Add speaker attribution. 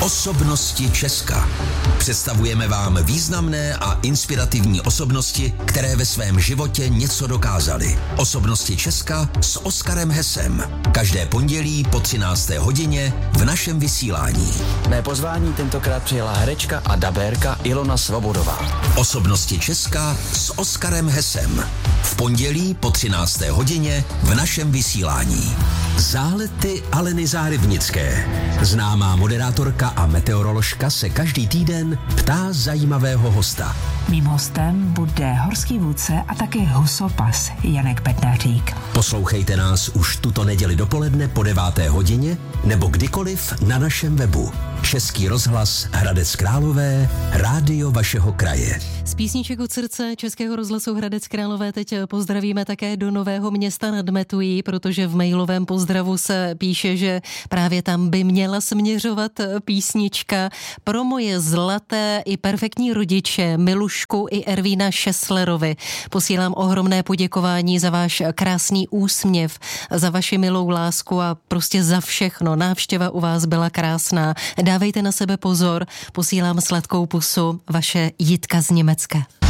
Speaker 1: Osobnosti Česka. Představujeme vám významné a inspirativní osobnosti, které ve svém životě něco dokázaly. Osobnosti Česka s Oskarem Hesem. Každé pondělí po 13. hodině v našem vysílání.
Speaker 2: Mé pozvání tentokrát přijela herečka a dabérka Ilona Svobodová.
Speaker 1: Osobnosti Česka s Oskarem Hesem. V pondělí po 13. hodině v našem vysílání. Zálety Aleny Zárybnické. Známá moderátorka a meteoroložka se každý týden ptá zajímavého hosta.
Speaker 3: Mým hostem bude horský vůdce a taky husopas Janek Bednářík.
Speaker 1: Poslouchejte nás už tuto neděli dopoledne po 9. hodině nebo kdykoliv na našem webu. Český rozhlas Hradec Králové, rádio vašeho kraje.
Speaker 4: Z písniček od srdce Českého rozhlasu Hradec Králové teď pozdravíme také do Nového Města nad Metují, protože v mailovém pozdravu se píše, že právě tam by měla směřovat písnička pro moje zlaté i perfektní rodiče Milušku i Ervína Šeslerovi. Posílám ohromné poděkování za váš krásný úsměv, za vaši milou lásku a prostě za všechno. Návštěva u vás byla krásná. Dávejte na sebe pozor, posílám sladkou pusu, vaše Jitka z Německa.